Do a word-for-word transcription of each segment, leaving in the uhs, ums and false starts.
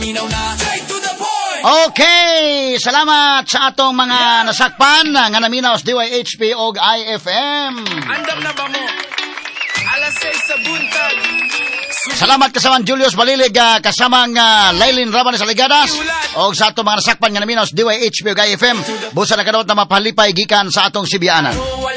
Straight to the point. Okay, salamat sa atong mga nasakpan nga naminaw sa D Y H P og I F M. Andam na ba mo? Alas seis sa buntag. Salamat kasamang Julius Balilig, uh, kasamang uh, Lailin Rabanes Aligadas o sa atong mga nasakpan nga naminaw sa D Y H P o I F M. Busa na kadawat na mapalipay gikan sa atong Sibianan.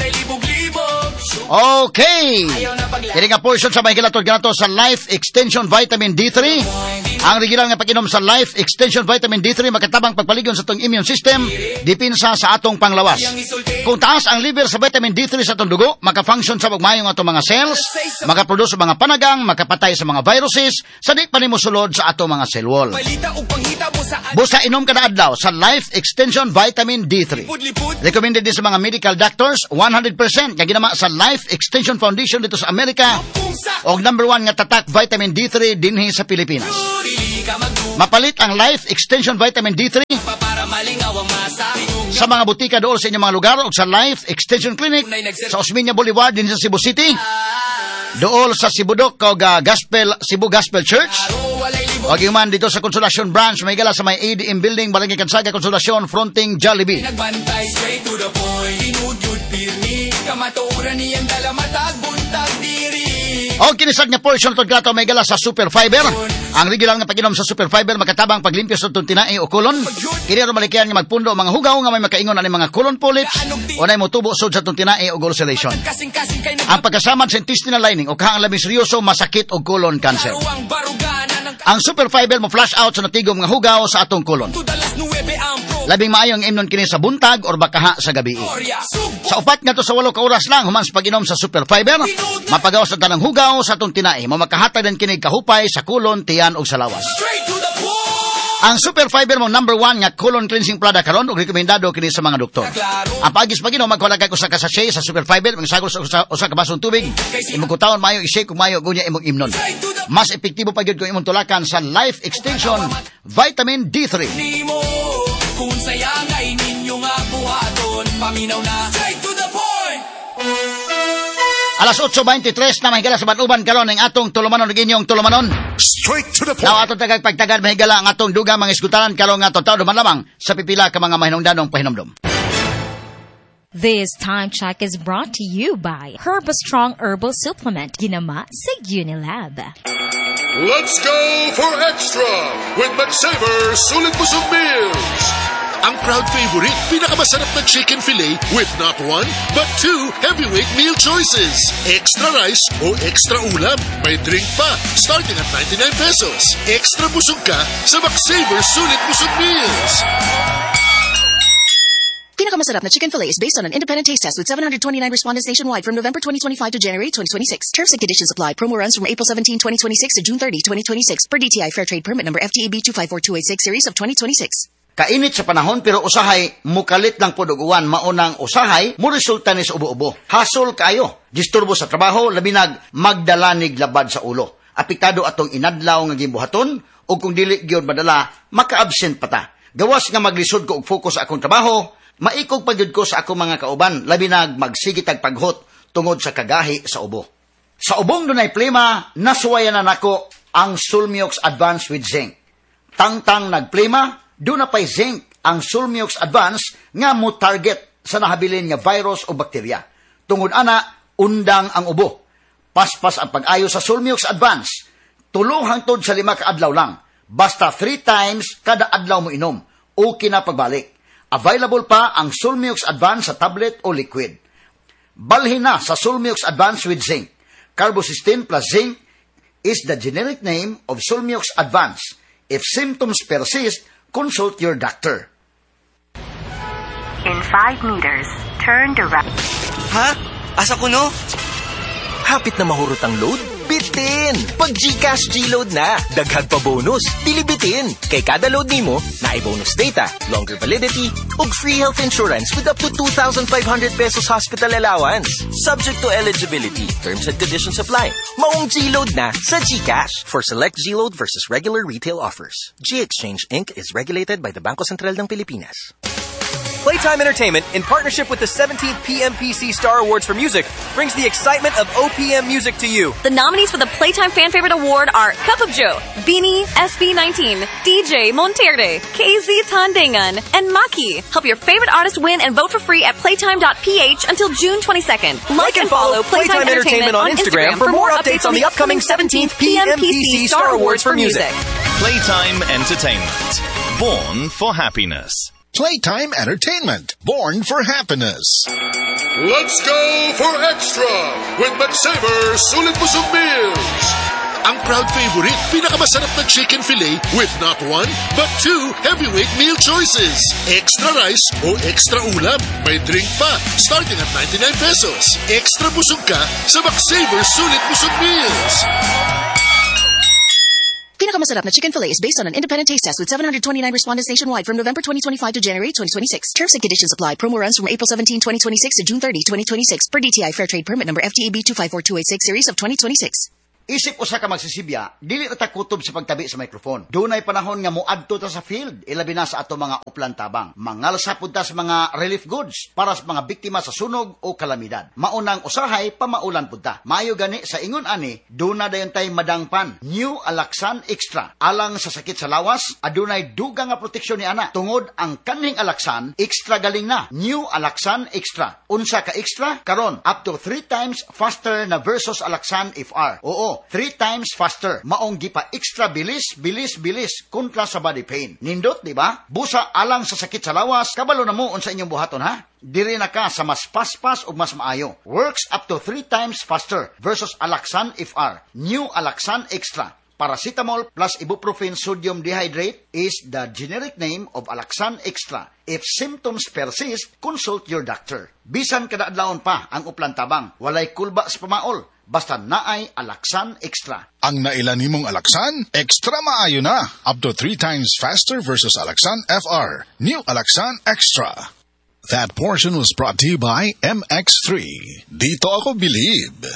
Okay, kini nga portion sa may kilatod ganato sa Life Extension Vitamin D three. Ang regular nga pag-inom sa Life Extension Vitamin D three makatabang pagpaligon sa atong immune system, dipinsa sa atong panglawas. Kung taas ang level sa vitamin D three sa atong dugo, maka-function sa magmayong atong mga cells, maka-produce sa mga panagang, makapatay sa mga viruses, sa di pa nimo sulod sa atong mga cell wall. Busa inom kada adlaw sa Life Extension Vitamin D three. Recommended din sa mga medical doctors, one hundred percent nga ginama sa Life Extension Foundation dito sa Amerika, og number one nga tatak vitamin D three dinhi sa Pilipinas. Mapalit ang Life Extension Vitamin D three sa mga butika dool sa inyong mga lugar o sa Life Extension Clinic sa Osmeña Boulevard din sa Cebu City, dool sa Cibudok o uh, Gospel, Cebu Gospel Church, o human dito sa Consolacion Branch, may gala sa may A D M Building, Barangay Kansaga, Consolacion, fronting Jollibee. Nagbantay straight to the point, tinudyod pirmi, kamaturan niyang dalamatag, buntag diri. O kinisag nga portion tod grato may gala sa Super Fiber. Ang regular nga pag-inom sa Super Fiber makatabang paglimpyo sa itong tinai o kolon. Kini ro malikian nga magpundo o mga hugaw nga may makaingon ani mga colon polyps o nay motubo sud sa itong tinai o ulceration. Ang pagkasamad sa intestinal lining o kahang labing seryoso masakit o colon cancer. Ang Super Fiber mo flush out sa natigom nga hugaw sa atong kolon. Labing maayo ang imnon kini sa buntag or bakaha sa gabi. Sa upat nga to sa walo ka oras lang human sa pag-inom sa Super Fiber, mapagawas sa tanang hugaw sa atong tinai, mo makahatag din kini kahupay sa kolon, tiyan ug sa lawas. Ang Super Fiber mo number one nga colon cleansing product karon ug rekomendado kini sa mga doktor. Ang pagis pag-inom magkuha kay usa ka sachet sa Super Fiber, magsagol sa usa, usa ka basong tubig. Imong kutawon mayo i-shake ug mayo gunya imong imnon. Mas epektibo pa gyud kung imong tulakan sa Life Extension Vitamin D three. Kung sayangay ninyo nga buhaton, paminaw na straight to the point. Alas eight twenty-three na mahigala sa Banuban karon ang atong tulumanon ug inyong tulumanon. Straight to the point. Now atong tagag pagtagad mahigala ang atong dugang mga iskutaran karon nga taw duman lamang sa pipila ka mga mahinungdanong pahinomdom. This time check is brought to you by Herbastrong Herbal Supplement, ginama sa Unilab. Let's go for extra with McSaver Sulit Busog Meals. Ang proud favorite, pinakamasarap na chicken fillet with not one, but two heavyweight meal choices. Extra rice o extra ulam. May drink pa, starting at ninety-nine pesos. Extra busog ka sa McSaver Sulit Busog Meals. Pinakamasarap na chicken fillet is based on an independent taste test with seven hundred twenty-nine respondents nationwide from November twenty twenty-five to January twenty twenty-six. Terms and conditions apply. Promo runs from April seventeenth, twenty twenty-six to June thirtieth, twenty twenty-six. Per D T I Fair Trade Permit number F T E B two five four two eight six series of twenty twenty-six. Kainit sa panahon pero usahay mukalit lang pod og uwan maunang usahay mo resulta ni sa ubo-ubo. Hasol kayo, disturbo sa trabaho, labinag magdalanig labad sa ulo. Apektado atong inadlaw nga gimbuhaton ug kung dili gyud madala maka-absent pa ta. Gawas nga maglisod ko og focus sa akong trabaho, maikog pa gyud ko sa akong mga kauban, labinag magsigitag paghot tungod sa kagahi sa ubo. Sa ubong dunay plema, nasuwayan na nako ang Sulmiox Advance with Zinc. Tangtang nagplema, doon na pa'y zinc ang Sulmiox Advance nga mo target sa nahabilin nga virus o bakterya. Tungod ana, undang ang ubo. Paspas ang pag-ayo sa Sulmiox Advance. Tulo hangtod sa lima ka adlaw lang. Basta three times kada adlaw mo inom. Okay na pagbalik. Available pa ang Sulmiox Advance sa tablet o liquid. Balhin na sa Sulmiox Advance with Zinc. Carbocysteine plus zinc is the generic name of Sulmiox Advance. If symptoms persist, consult your doctor. In five meters, turn to right. Ha? Asa ko no? Hapit na mahurot ang load? Bitin! Pag GCash G-Load na, daghan pa bonus, dilibitin. Kay kada load nimo, naay bonus data, longer validity, ug free health insurance with up to two thousand five hundred pesos hospital allowance. Subject to eligibility, terms and conditions apply. Maong G-Load na sa GCash. For select G-Load versus regular retail offers. G-Exchange Incorporated is regulated by the Bangko Sentral ng Pilipinas. Playtime Entertainment, in partnership with the seventeenth P M P C Star Awards for Music, brings the excitement of O P M music to you. The nominees for the Playtime Fan Favorite Award are Cup of Joe, Beanie, S B nineteen, D J Monterde, K Z Tandangan, and Maki. Help your favorite artist win and vote for free at playtime dot p h until June twenty-second. Like and follow Playtime Entertainment on Instagram for more updates on the upcoming seventeenth P M P C Star Awards for Music. Playtime Entertainment. Born for happiness. Playtime Entertainment, born for happiness. Let's go for extra with McSaver Sulit Busog Meals. Ang crowd favorite, pinakamasarap na chicken fillet with not one, but two heavyweight meal choices. Extra rice o extra ulam. May drink pa, starting at ninety-nine pesos. Extra busog ka sa McSaver Sulit Busog Meals. Pinakamasarap na chicken fillet is based on an independent taste test with seven hundred twenty-nine respondents nationwide from November twenty twenty-five to January twenty twenty-six. Terms and conditions apply. Promo runs from April seventeenth, twenty twenty-six to June thirtieth, twenty twenty-six. Per D T I Fair Trade Permit number F T E B two five four two eight six series of twenty twenty-six. Isip usa ka magsisibya, dili na ta kutob sa pagtabi sa microphone. Dunay panahon nga moadto ta sa field, ilabi na sa ato mga uplan tabang. Mangalsa pud ta sa mga relief goods para sa mga biktima sa sunog o kalamidad. Maunang usahay pamaulan pud ta. Maayo gani sa ingon ani, duna dayon tay madangpan. New Alaxan Extra. Alang sa sakit sa lawas, adunay dugang nga proteksyon ni ana. Tungod ang kanhing Alaxan, extra galing na. New Alaxan Extra. Unsa ka extra? Karon up to three times faster na versus Alaxan F R. Oo, three times faster. Maong gipa extra bilis, bilis, bilis kontra sa body pain. Nindot, di ba? Busa alang sa sakit sa lawas, kabalo na mo unsa inyong buhaton ha? Diri na ka sa mas paspas o mas maayo. Works up to three times faster versus Alaxan F R. New Alaxan Extra. Paracetamol plus ibuprofen sodium dehydrate is the generic name of Alaxan Extra. If symptoms persist, consult your doctor. Bisan kada adlawon pa ang uplan tabang, walay kulba sa pamaol. Basta naay Alaxan Extra. Ang nailan nimong Alaxan, extra maayo na. Up to three times faster versus Alaxan F R. New Alaxan Extra. That portion was brought to you by M X three. Dito ako believe.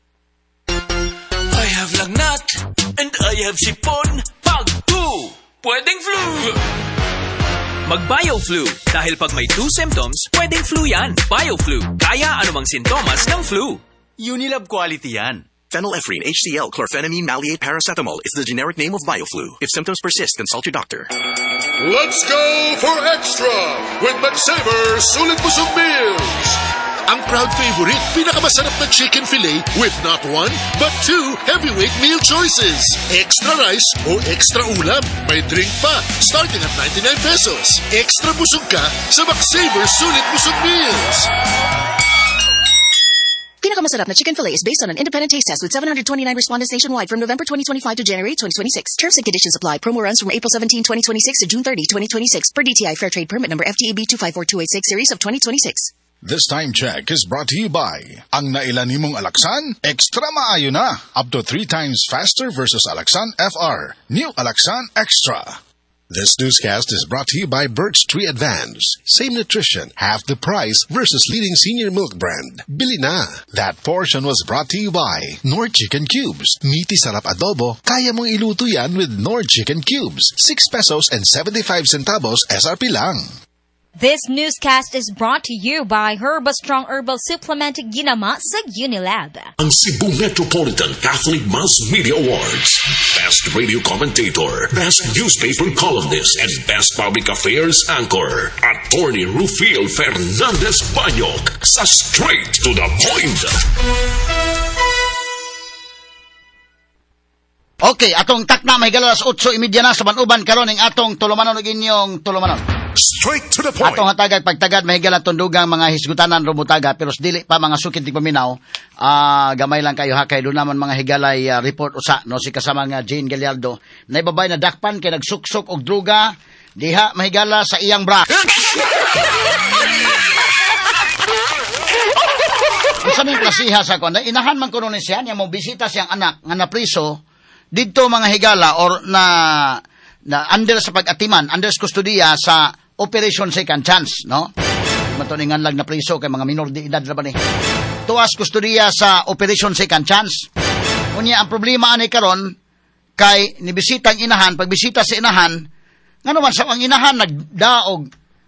I have lagnat and I have sipon. Pag two, pwedeng flu. Mag-BioFlu. Dahil pag may two symptoms, pwedeng flu yan. BioFlu. Kaya anumang sintomas ng flu. Unilab quality yan. Phenylephrine, H C L, chlorphenamine, maleate, paracetamol is the generic name of BioFlu. If symptoms persist, consult your doctor. Let's go for extra with McSaver Sulit Busog Meals. Ang crowd favorite, pinakamasarap na chicken fillet with not one, but two heavyweight meal choices. Extra rice o extra ulam. May drink pa, starting at ninety-nine pesos. Extra busog ka sa McSaver Sulit Busog Meals. Pinakamasarap na chicken fillet is based on an independent taste test with seven hundred twenty-nine respondents nationwide from November twenty twenty-five to January twenty twenty-six. Terms and conditions apply. Promo runs from April seventeenth, twenty twenty-six to June thirtieth, twenty twenty-six. Per D T I Fair Trade Permit number F T E B two five four two eight six series of twenty twenty-six. This time check is brought to you by ang nailan nimong Alaxan, extra maayo na. Up to three times faster versus Alaxan F R. New Alaxan Extra. This newscast is brought to you by Birch Tree Advance. Same nutrition, half the price versus leading senior milk brand. Bili na. That portion was brought to you by Nord Chicken Cubes. Meaty sarap adobo, kaya mong iluto yan with Nord Chicken Cubes. six pesos and seventy-five centavos S R P lang. This newscast is brought to you by Herbastrong Herbal Supplement Ginama sa Unilab. Ang Cebu Metropolitan Catholic Mass Media Awards. Best Radio Commentator, Best Newspaper Columnist, and Best Public Affairs Anchor. Attorney Rufil Fernandez Banyok sa Straight to the Point. Okay, atong takna may galas eight thirty na sa Banuban karon ning atong tulumanon ug inyong tulumanon. Straight to the point. Atong hatagag pagtagad may galang tundugang mga hisgutanan rumutaga pero dili pa mga sukit tig paminaw. Ah, uh, gamay lang kayo ha kay do naman mga higalay uh, report usa no si kasama nga Jane Gallardo na ibabay na dakpan kay nagsuksok og druga diha mahigala sa iyang bra. Sa ming klasiha sa kon inahan man kuno ni siya niya mo bisita siyang anak nga napriso didto mga higala or na na under sa pag-atiman, under sa kustodiya sa Operation Second Chance, no? Matuningan lang na priso kay mga minor de edad ra ba ni. Tuas kustodiya sa Operation Second Chance. Unya ang problema ani karon kay nibisita ang inahan, pagbisita sa inahan, ngano man sa ang inahan nagdaog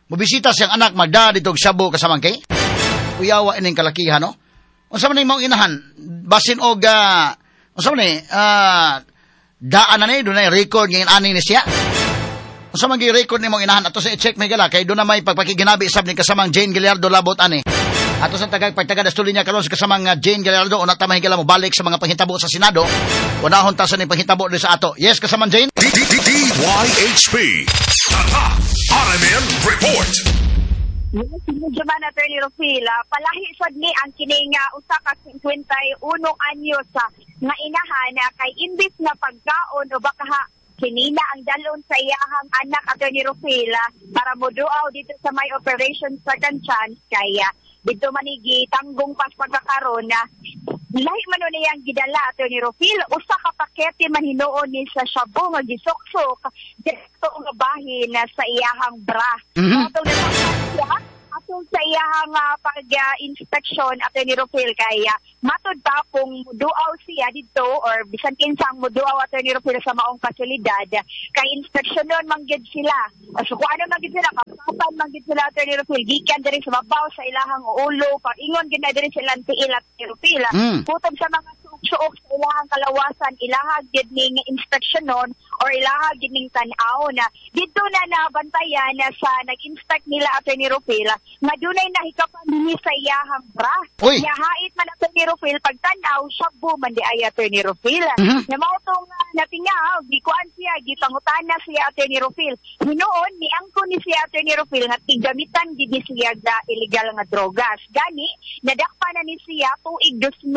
mobisita siyang anak magda dito shabu kasamang kay. Uyawa ining kalakihan no. Unsa man ning mao inahan basin og uh, unsa man ni uh, daan na ni dunay record ngin ani ni siya. Unsa man gi record nimo inahan ato sa i-check may gala kay do na may pagpakiginabi sab ning kasamang Jane Gallardo labot ani. Ato sa tagag pagtaga dastuloy niya karon sa kasamang uh, Jane Gallardo una ta mahigala mo balik sa mga panghitabo sa Senado. Unahon ta sa ning panghitabo diri sa ato. Yes kasamang Jane. D Y H P Tata R M N Report. Sinudyaman na Attorney Rufila, palahi sad ni ang kining uh, usa ka fifty-one anyos sa uh, nga inahan uh, kay imbis na pagkaon o baka ha, kinina ang dalon sa iyahang anak Attorney Rufila para moduaw dito sa may operation second chance kaya dito manigi tanggong pas pagkakaroon na lahi man niyang gidala Attorney Rufila usa ka pakete man hinuon ni sa shabu nga gisuksok dito nga bahin na sa iyahang bra. Mm-hmm. Atong sa iyahang uh, pag-inspection uh, Attorney Rufil kaya matod pa kung muduaw siya dito or bisan kinsang muduaw Attorney Rufil sa maong pasilidad kay inspection nun manggid sila. So kung ano manggid sila, kapapan manggid sila Attorney Rufil, gikan diri sa mabaw sa ilahang ulo, pag-ingon gina diri sila tiil Attorney Rufil. Mm. Putog sa mga suok sa ilahang kalawasan, ilahag gid ning inspection nun or ilahag gid ning tan-aw na dito na nabantayan na sa nag-inspect nila Attorney Rufil nga dunay nahikapan dinhi sa iyahang bra. Nya hait man Attorney Rufil pagtan-aw shabu man di ay Attorney Rufil. Mm-hmm. Na mao tong uh, natingaw gikuan siya gipangutana siya Attorney Rufil. Hinuon ni angko ni siya Attorney Rufil nga tigamitan gid ni siya ga illegal nga drogas. Gani nadakpan na ni siya tuig two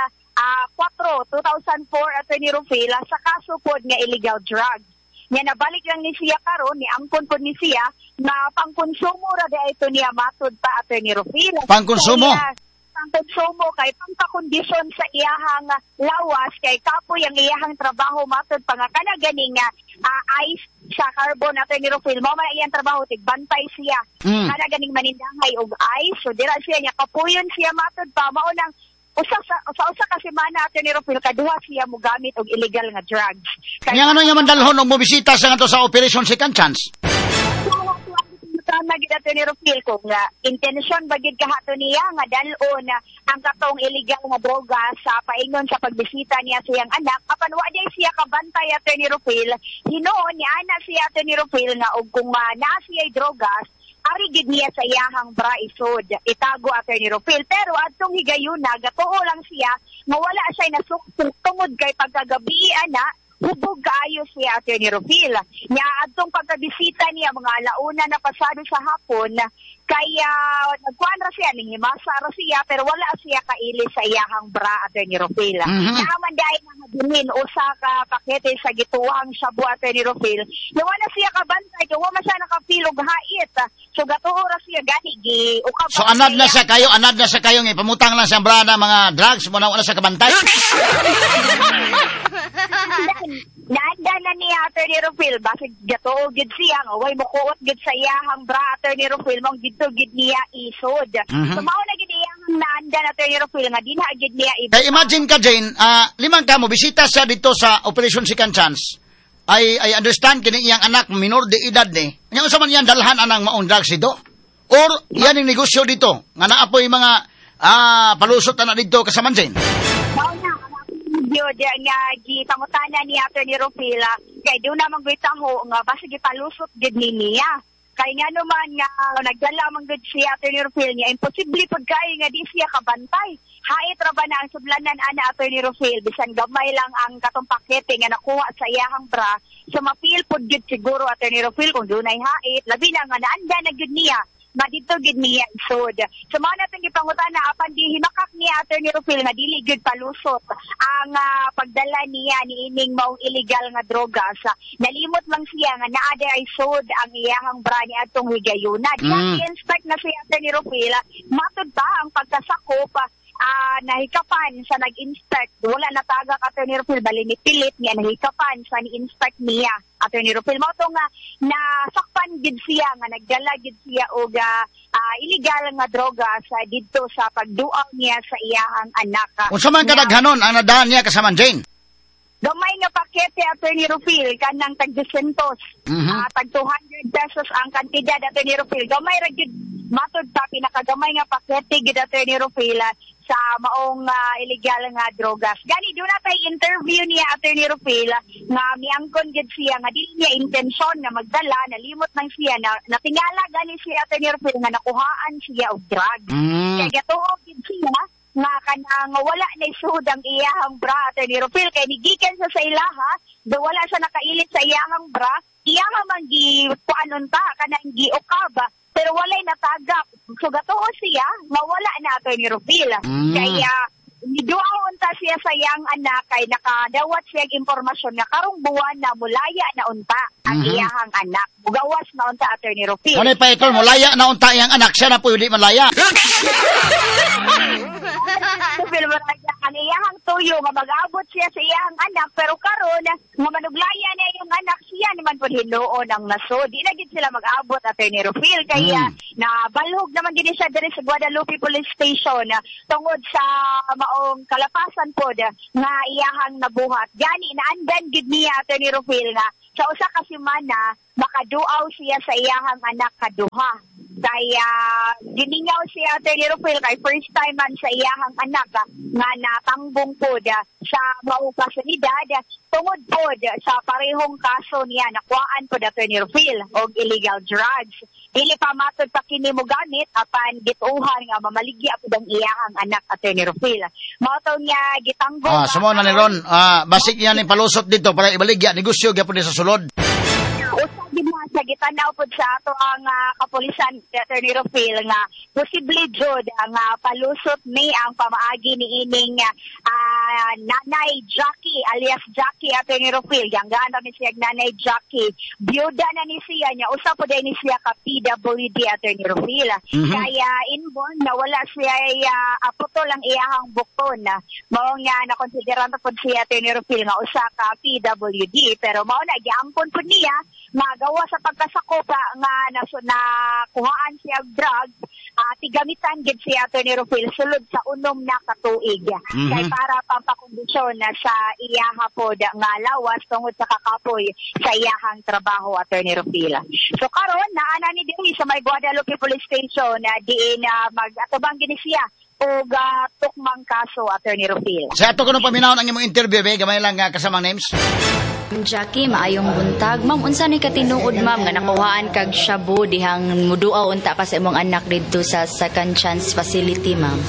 thousand four Attorney Rufil sa kaso pod nga illegal drugs. Nya nabalik lang ni siya karon ni angkon pod ni siya na pangkonsumo ra di ito niya matod pa Attorney Rufil. Pangkonsumo. Pangkonsumo kay pangkakondisyon sa iyahang lawas kay kapoy ang iyahang trabaho matod pa nga kana ganing uh, ice sa carbon Attorney Rufil mo man iyang trabaho tigbantay siya. Mm. Kana ganing manindangay og ice so dira siya nya kapuyon siya matod pa mao nang usa sa usa ka semana Attorney Rufil kaduha siya mo gamit og illegal nga drugs. Kaya ano niya mandalhon og mobisita sa ngato sa Operation Second Chance? Tama gid Attorney Rufil kung nga intensyon bagid kahato niya nga dalon na ang katong illegal nga droga sa paingon sa pagbisita niya sa iyang anak apan wa day siya kabantay Attorney Rufil hinuon ni ana siya Attorney Rufil nga og kung uh, naa siya drogas ari gid niya sa iyahang bra isod itago Attorney Rufil pero adtong higayuna gatuo lang siya nga wala siya nasuktok tungod kay pagkagabi ana hubog kaayo siya Attorney Rufil nya adtong pagkabisita niya mga alauna na pasado sa hapon kaya nagkuan ra siya ning himasa ra siya pero wala siya kaili sa iyahang bra Attorney Rufil. Mm-hmm. Naman dai nga madinin usa ka pakete sa gituwang shabu Attorney Rufil. Nya wala siya kabantay kay wala siya nakapil og hait. So gatuo ra siya gani gi ukab. So anad na siya kayo, anad na siya kayo nga pamutang lang sa bra na mga drugs mo na wala siya kabantay. Naanda na ni Attorney Rufil basig gatuo gid siya nga way mokuot gid sa iyahang bra Attorney Rufil mong dito gid niya isod. Mm-hmm. So mao na gid iyang naanda na Attorney Rufil nga dinha gid niya i- Kaya imagine ka Jane, uh, limang ka mo bisita siya dito sa Operation Second Chance. I I understand kini iyang anak minor de edad ni. Nya unsa man yan dalhan anang maong drugs dito? Or yan ang negosyo dito nga naapoy mga ah palusot na dito kasama Jane. Mao na video dia nga gipangutana ni Attorney Rufil kay do na man gyud taho nga basta gipalusot gid ni niya. Kay nga naman nga nagdala man gud siya Attorney Rufil niya imposible pud kay nga di siya kabantay. Hait ra ba na ang sublanan ana Attorney Rufil bisan gamay lang ang katong pakete nga nakuha sa iyahang bra so mapil pud gid siguro Attorney Rufil kung dunay hait labi na nga naanda na gud niya madito gid niya isod. So mao natong gipangutana apan di himakak ni Attorney Rufil nga dili gid palusot ang uh, pagdala niya ni ining maong illegal nga droga sa nalimot lang siya nga naa day isod ang iyahang bra ni adtong higayuna. Mm. I-inspect na siya Attorney Rufil matud pa ang pagkasakop uh, nahikapan sa nag-inspect wala na tagak Attorney Rufil bali ni pilit niya nahikapan sa ni-inspect niya Attorney Rufil mo to nga nasakpan gid siya nga nagdala gid siya og uh, uh, illegal nga droga sa didto sa pagduaw niya sa iyahang anak. Unsa man kadaghanon ang nadaan niya kasama Jane? gamay nga pakete, Attorney Rufil, kanang tag two hundred, Mhm. ah, tag two hundred pesos ang kantidad, Attorney Rufil. Gamay ra gyud matod pa pinakagamay nga pakete gyud, Attorney Rufil, ah, sa maong ah, illegal nga drogas. Gani do na tay interview niya, Attorney Rufil, ah, nga miangkon gyud siya nga dili niya intensyon na magdala, nalimot nang siya na natingala gani siya, Attorney Rufil, nga nakuhaan siya og drugs. Mm. Kaya gatuog gyud siya nga kanang wala na isud ang iyahang bra, Attorney Rufil, kay nigikan sa sa ilaha, do wala siya nakailit sa iyahang bra, iyaha man gi kuanon ta kanang giukab, pero walay natagap. So gatuo siya nga wala na, Attorney Rufil. Mm. Kaya niduaon ta siya sa iyang anak kay nakadawat siya og impormasyon nga karong buwan na mulaya na unta ang Mhm. iyahang anak. Mugawas na unta, Attorney Rufil. Ano pa ito, mulaya na unta iyang anak, siya na po hindi malaya. Pero malaya ang iyahang tuyo nga mag-abot siya sa iyahang anak, pero karon nga manuglaya na yung anak siya naman po hinuon ang nasod. Di na gid sila mag-abot, Attorney Rufil. Kaya Mm. nabalhog naman gid siya diri sa Guadalupe Police Station ah, tungod sa maong kalapasan pod ah, nga iyahang nabuhat. Gani naandan gid niya, Attorney Rufil, nga sa usa ka semana makaduaw siya sa iyahang anak kaduha. Kaya giningaw siya, Attorney Rufil, kay first time man sa iyahang anak ah, nga natangbong pod ah, sa maong pasilidad ah, tungod pod ah, sa parehong kaso niya nakuhaan pod, Attorney Rufil, og illegal drugs. Dili pa matod pa kini mo gamit apan gituhan nga mamaligya pod ang iyahang anak, Attorney Rufil. Mao taw niya gitanggong. Ah, sumo na ni Ron, ah, basik niya ni palusot dito para ibaligya negosyo gyapon sa sulod. Usa gid na sa gitanaw pod sa ato ang ah, kapulisan, Attorney Rufil, nga posible jud ang ah, palusot ni ang pamaagi ni ining ah, Nanay Jackie alias Jackie, Attorney Rufil. Yang ganda ni siya Nanay Jackie. Byuda na ni siya niya. Usa po din ni siya ka P W D, Attorney Rufil. Mhm. Kaya inborn na wala siya uh, aputol ang iyahang bukton. Mao nga nakonsideran po siya, Attorney Rufil, nga usa ka P W D. Pero mao na giangkon po niya magawa sa pagkasakopa nga naso na kuhaan siya og drugs, uh, tigamitan gid siya, Attorney Rufil, sulod sa unom na katuig. Mhm. Kay para pampakondisyon na sa iyaha pod nga lawas tungod sa kakapoy sa iyahang trabaho, Attorney Rufil. So karon naana ni diri sa may Guadalupe Police Station na diin uh, mag-atubang gini siya og uh, tukmang kaso, Attorney Rufil. Sa ato kuno paminawon ang imong interview, be gamay lang nga kasamang names. Jackie, maayong buntag. Ma'am, unsa ni katinuod, ma'am, nga nakuhaan kag shabu dihang muduaw unta ka sa imong anak didto sa Second Chance Facility, ma'am?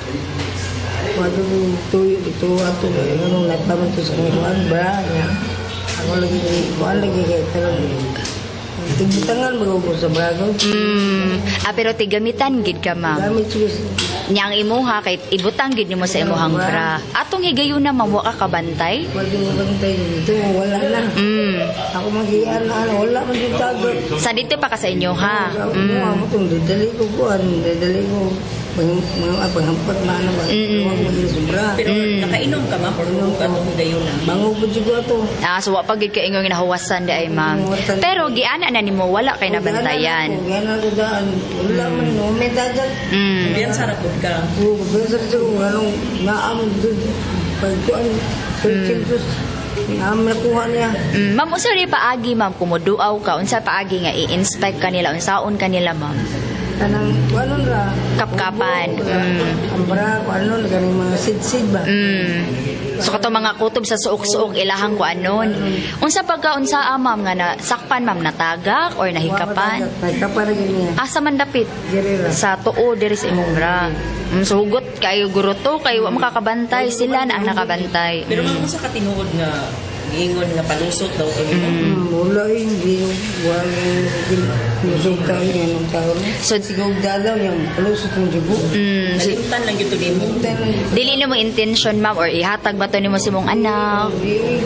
Waduh tuyo itu waktu nung nagtaman to sa kuan bra niya. Ako lagi kuan lagi kay talaga. Tigitangan bago sa brago. Mm, ah, pero tigamitan gid ka, ma'am. Gamit siya. Nyang imuha kay ibutang gid nimo sa imuhang bra. Atong higayon na ma'am, wa ka kabantay? Wala bantay dito, wala na. Mm. Ako magiyan na ano, wala man dito agad. Sa dito pa ka sa inyo, ha? Mm. Ako tong dadali ko kuan, dadali ko mga panghampat na ano ba? Pero nakainom ka, ma'am, or nung ka itong gayon na? Bango po dito ito. Ah, so wa pa gid ka ingong nahawasan di ay, ma'am. Pero giana na nimo wala kay nabantayan. Gana ko daan. Wala man no, may dagat. Mm. Biyan sarap po ka. Oo, biyan sarap ko anong naam dun. Pagkuan, pagkintos. Naam nakuha niya. Mm, ma'am, unsa ri paagi, ma'am, kumuduaw ka, unsa paagi nga i-inspect kanila, unsaon kanila, ma'am? Kanang ano ra? Kapkapan. Mm. Ambra, ano, ganing mga sid-sid ba? Mm. So kato mga kutob sa suok-suok ilahang ko anon. Unsa pagka unsa ma'am nga na sakpan, ma'am, natagak or nahikapan? Nahikapan ra niya. Asa man dapit? Sa tuo diri sa imong bra. Mm, so hugot kayo guruto kay wa makakabantay, sila na ang nakabantay. Pero ma'am, unsa ka tinuod nga giingon nga palusot daw to nimo? Mm, wala hindi wala lusog tayo nga ng taon. So sigog dalaw yung palusot ng jugo. Mm, nalimtan lang gito nimo. Dili nimo intention, ma'am, or ihatag ba to nimo sa imong anak?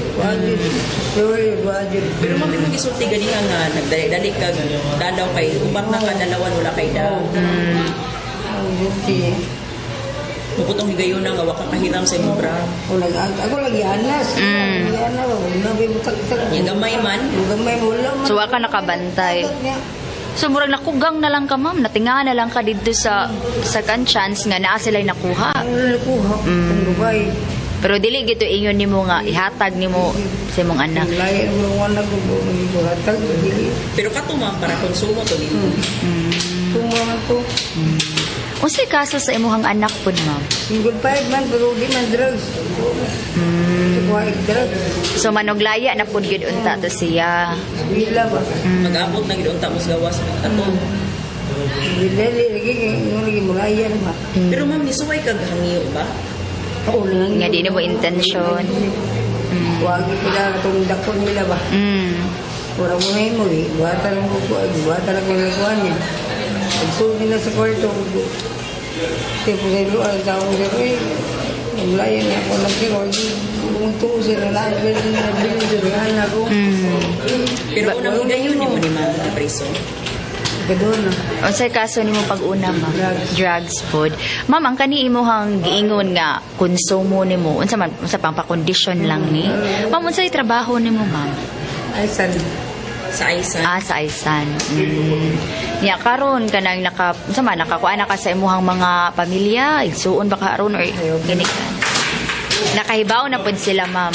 Pero ma'am, mo gisulti gani nga nagdali ka dalaw kay uban na ka dalawan wala kay daw. Mm. Mukutong higayon na nga waka kahiram sa imong bra. Ako lagi anas. Mm. Lagi anas. Nabi butak-tak. Yung gamay man. Yung gamay mo lang. So wa ka nakabantay. So murag nakugang na lang ka, ma'am, natinga na lang ka dito sa Second Chance nga naa sila nakuha. Ano nakuha? Mm. Ang lubay. Pero dili gito ingon nimo nga ihatag nimo sa imong anak. Lahi ang anak ko mo hatag dili. Pero kato ma'am para konsumo to nimo. Mm. Sumo ko. Mm. Unsay kaso sa imong anak pud ma'am? Single parent man pero di man drugs. Mm. drugs. So manoglaya na pud gyud unta to siya. Bila ba? Mm. Mag-abot na gyud unta mos gawas ato. Dili lagi mo lagi mulaya ba. Pero ma'am nisuway kag hangiyo ba? Oo lang. Nga di na mo intention. Mm. Wag pila atong dakon nila ba? Mm. Wala mo na mo eh. Buhatan lang ko ko. Buhatan lang ko nagawa niya. Pagsuot nila sa kwarto. Kasi po sa ilo, ang tao siya ko eh. Naglayan niya ako lang siya. Bumunto ko siya na lang. Pero nagbili siya rin anak ko. Pero unang una yun, di mo ni ma'am na preso? Gadon na. O sa kaso ni mo pag-una ma'am? Drugs. Drugs food. Ma'am, ang kani imuhang giingon nga konsumo ni mo, unsa man, unsa pang pa-condition lang ni? Ma'am, unsay trabaho ni mo ma'am? Aysan. Sa Aysan? Ah, sa Aysan. Mm. Niya, karon ka nang naka, unsa man, nakakuha na ka sa imuhang mga pamilya, igsuon ba ka aron or ginik ka? Nakahibaw na pod sila ma'am.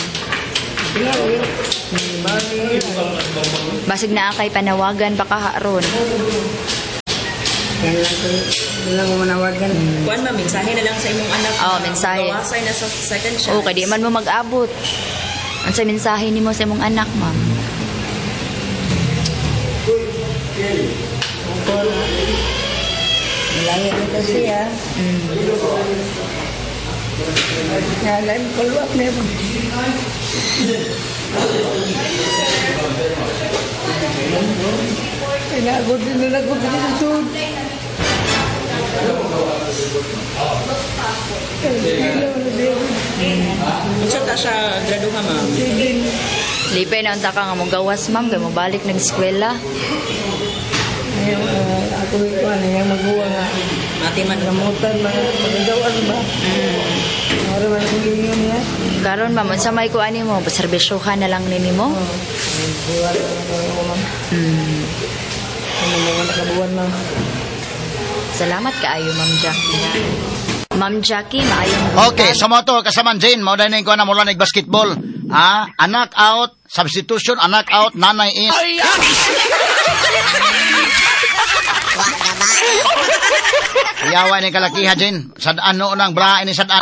Hmm. Basig na kay panawagan baka haron. Yan lang ko, yan lang ko manawagan. Kuan ma'am, mensahe na lang sa imong anak. Oo, mensahe. Gawasay na sa second chance. Oo, kadi man mo mag-abot. Ang sa mensahe nimo sa imong anak, ma'am? Malaya na kasi ah. Mm. Nalan ko luwak na yun. Inagod din na nagod din sa sud. Unsa ta siya graduha ma'am? Lipay na unta ka nga mo gawas, ma'am, kay mo balik nag-eskwela. Ayaw, uh, ako ito, ano yung magawa nga. Mati man. Namutan, magagawan ba? Mm. Mara man kung yun niya. Karon, ma'am, unsa may kuan nimo? Servisyohan na lang ni nimo? Oo. Buwan na ako, ma'am. Mm. Ano mga nakabuwan, ma'am? Salamat kaayo, Ma'am Jackie. Ma'am Jackie, maayong Okay, so mo to kasaman Jane, mo dining ko na mula nag basketball. Ah, anak out, substitution, anak out, nanay in. Iyawa ni kalakiha Jane. Sadaan no nang bra ini sadaan.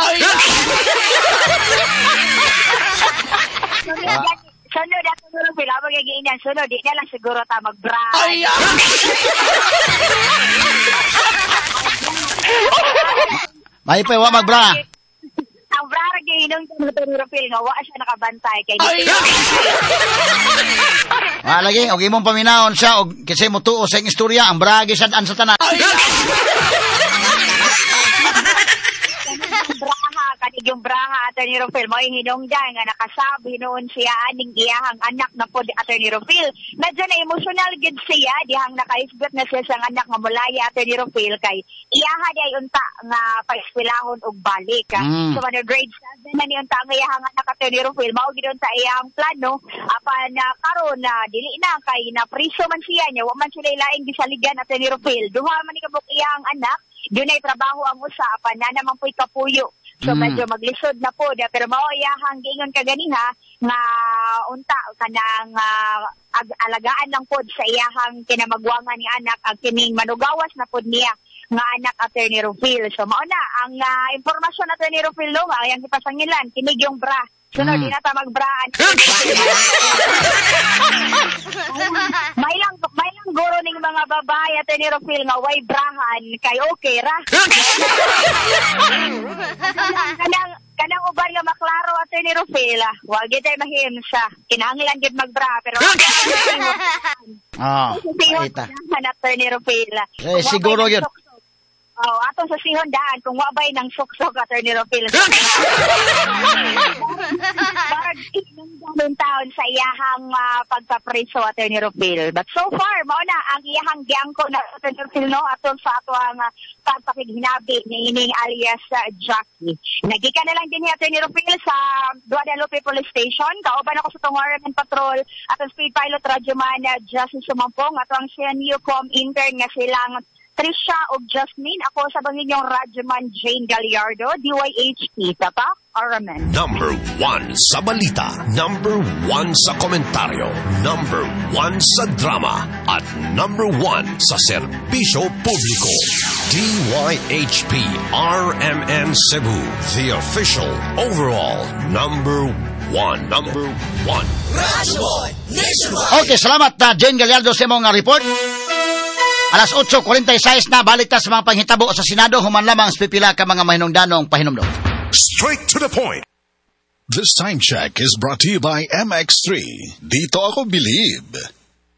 Sunod ako nung pila magiging yan. Sunod, di na lang siguro ta mag-bra. May pa wa magbra. Ang bra ra giinom ko ng Europil nga wa siya nakabantay kay Ah, lagi og imong paminahon siya og kasi mo tuo sa istorya ang bra gi sad-an sa tanan. Braha, kanig yung braha, Atty. Rufil, mo yung hinungdan nga nakasabi noon siya aning iyahang anak na po, Atty. Rufil. Medyo na emotional good siya, dihang nakaisgot na siya siyang anak nga mulaya, Atty. Rufil, kay iyaha di ay unta nga paiskwilahon og balik. Mm. So, ano, grade seven na ni unta nga iyahang anak, Atty. Rufil, mao gid unta iyahang plano, apan na uh, karon na uh, dili na, kay na priso man siya niya, wa man sila ilaing gisaligan, Atty. Rufil. Duha man ni kabuk iyahang anak, doon ay trabaho ang usa, apan na naman po'y kapuyo. So, mm. medyo maglisod na po. Pero maoyahang gingon kaganiha nga unta kanang uh, alagaan lang po sa iyahang kinamagwangan ni anak ang kining manugawas na po niya nga anak, Atty. Rufil. So, mauna, ang uh, informasyon, Atty. Rufil, no, nga, yung ipasangilan, kinig yung bra. Sunod, mm. di na ta magbraan. may lang may lang guro ning mga babae, Atty. Rufil, nga way brahan kay okay ra. kanang kanang uban nga maklaro, Atty. Rufil, wa gyud ay mahimsa. Kinahanglan gyud magbra pero Ah, ita. Atty. Rufil. Eh, siguro gyud. Oh, atong sa sihon daan kung wabay ng suksok, Atty. Rufil. Barag inong taon sa iyahang uh, pagkapreso, Atty. Rufil. But so far, mao na ang iyahang giangko na Atty. Rufil, no, atong sa ato ang uh, pagpakiginabi ni ining alias uh, Jackie. Nagika na lang din ni Atty. Rufil sa Guadalupe Police Station. Kauban ako sa Tungaran Patrol atong Speed Pilot Radyoman uh, Justin Sumampong, atong C N U Com intern nga silang Trisha o Jasmine. Ako sa Banginyong Radyoman Jane Gallardo, D Y H P, Tatak, Aramen. Number one sa balita, number one sa komentaryo, number one sa drama, at number one sa serbisyo publiko. D Y H P R M N Cebu, the official overall number one. Number one. Radyoman Nationwide. Okay, salamat na Jane Gallardo sa mong report. Alas eight forty-six na, balik ta sa mga panghitabo sa Senado, human lamang sa pipila ka mga mahinungdanong pahinumdom. Straight to the point. This time check is brought to you by M X three. Dito ako believe.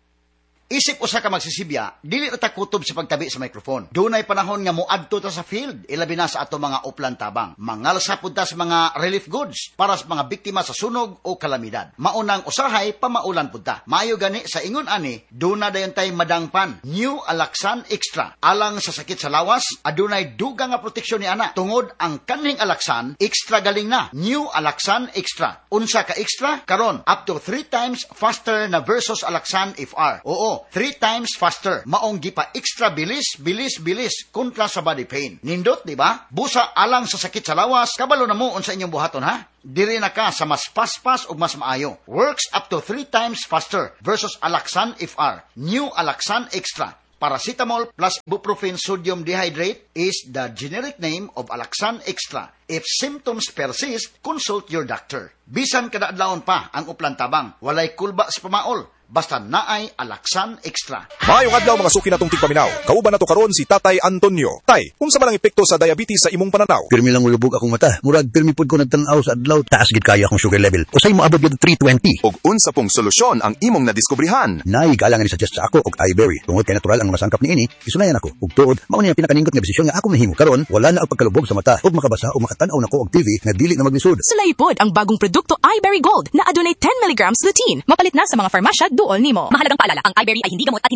Isip usa ka magsisibya, dili ta kutob sa pagtabi sa microphone. Dunay panahon nga moadto ta sa field, ilabi na sa ato mga uplan tabang. Mangalsa pud ta sa mga relief goods para sa mga biktima sa sunog o kalamidad. Maunang usahay pamaulan pud ta. Maayo gani sa ingon ani, duna dayon tay madangpan. New Alaxan Extra. Alang sa sakit sa lawas, adunay dugang nga proteksyon ni ana. Tungod ang kanhing Alaxan, extra galing na. New Alaxan Extra. Unsa ka extra? Karon up to three times faster na versus Alaxan F R. Oo, three times faster. Maong gipa extra bilis, bilis, bilis kontra sa body pain. Nindot, di ba? Busa alang sa sakit sa lawas, kabalo na mo unsa inyong buhaton ha? Diri na ka sa mas paspas o mas maayo. Works up to three times faster versus Alaxan F R. New Alaxan Extra. Paracetamol plus ibuprofen sodium dehydrate is the generic name of Alaxan Extra. If symptoms persist, consult your doctor. Bisan kada adlawon pa ang uplan tabang, walay kulba sa pamaol. Basta naay Alaxan Extra. Maayong adlaw mga suki natong tigpaminaw. Kauban nato karon si Tatay Antonio. Tay, unsa man ang epekto sa diabetes sa imong pananaw? Pirmi lang ulubog akong mata. Murag pirmi pud ko nagtan-aw sa adlaw, taas gid kaya akong sugar level. Usay mo abot gid three twenty. Og unsa pong solusyon ang imong nadiskubrihan? Nay galangan ni suggest sa ako og iBerry. Tungod kay natural ang masangkap niini, isunayan ako. Ug tuod, mao ni ang pinakaningot nga desisyon nga ako mahimo karon, wala na ang pagkalubog sa mata ug makabasa o makatan-aw nako og T V nga dili na maglisod. Sulaypod ang bagong produkto iBerry Gold na adunay ten milligrams lutein. Mapalit na sa mga farmasya duol nimo. Mahalagang paalala, ang iBerry ay hindi gamot at